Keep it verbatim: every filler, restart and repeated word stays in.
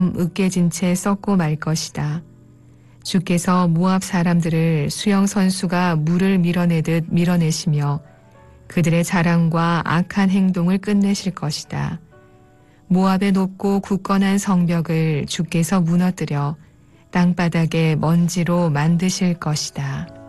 으깨진 채 썩고 말 것이다. 주께서 모압 사람들을 수영 선수가 물을 밀어내듯 밀어내시며 그들의 자랑과 악한 행동을 끝내실 것이다. 모압의 높고 굳건한 성벽을 주께서 무너뜨려 땅바닥에 먼지로 만드실 것이다.